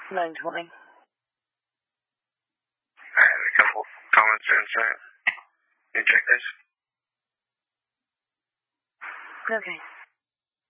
920. I have a couple comments inside. Can you check this? Okay.